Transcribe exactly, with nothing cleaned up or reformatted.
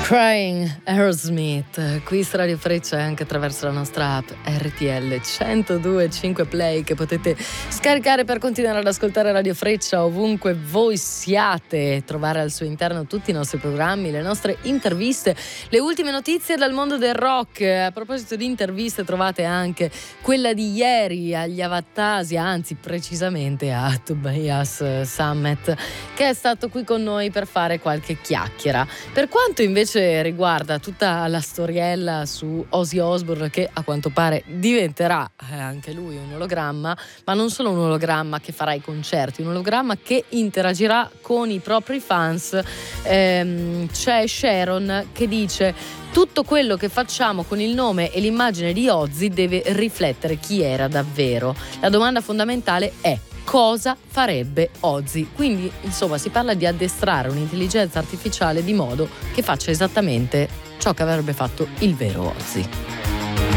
Crying Aerosmith, qui su Radio Freccia e anche attraverso la nostra app R T L centodue e cinque Play, che potete scaricare per continuare ad ascoltare Radio Freccia ovunque voi siate, trovare al suo interno tutti i nostri programmi, le nostre interviste, le ultime notizie dal mondo del rock. A proposito di interviste, trovate anche quella di ieri agli Avattasia, anzi precisamente a Tobias Summit, che è stato qui con noi per fare qualche chiacchiera. Per quanto invece riguarda tutta la storiella su Ozzy Osbourne, che a quanto pare diventerà eh, anche lui un ologramma, ma non solo un ologramma che farà i concerti, un ologramma che interagirà con i propri fans. Ehm, c'è Sharon che dice: tutto quello che facciamo con il nome e l'immagine di Ozzy deve riflettere chi era davvero. La domanda fondamentale è: cosa farebbe Ozzy? Quindi, insomma, si parla di addestrare un'intelligenza artificiale di modo che faccia esattamente ciò che avrebbe fatto il vero Ozzy.